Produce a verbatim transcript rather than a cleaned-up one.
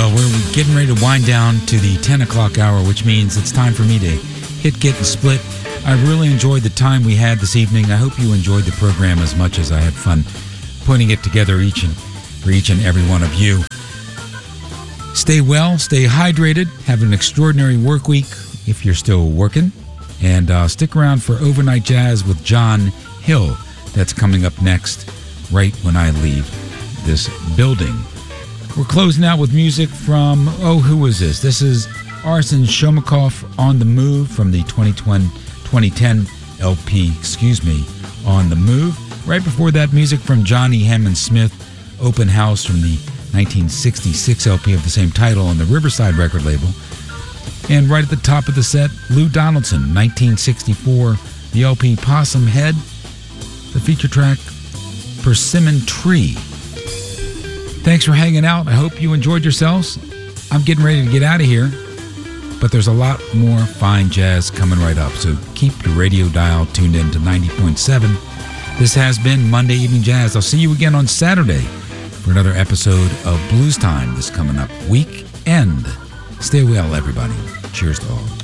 Well, we're getting ready to wind down to the ten o'clock hour, which means it's time for me to hit, get, and split. I really enjoyed the time we had this evening. I hope you enjoyed the program as much as I had fun putting it together each and for each and every one of you. Stay well, stay hydrated, have an extraordinary work week if you're still working, and uh, stick around for Overnight Jazz with John Hill. That's coming up next, right when I leave this building. We're closing out with music from, oh, who is this? This is Arsen Shomakov, On the Move, from the twenty ten L P, excuse me, On the Move. Right before that, music from Johnny Hammond Smith, Open House, from the nineteen sixty-six L P of the same title on the Riverside record label. And right at the top of the set, Lou Donaldson, nineteen sixty-four, the L P Possum Head, the feature track, Persimmon Tree. Thanks for hanging out. I hope you enjoyed yourselves. I'm getting ready to get out of here, but there's a lot more fine jazz coming right up, so keep your radio dial tuned in to ninety point seven. This has been Monday Evening Jazz. I'll see you again on Saturday for another episode of Blues Time this coming up weekend. Stay well, everybody. Cheers to all.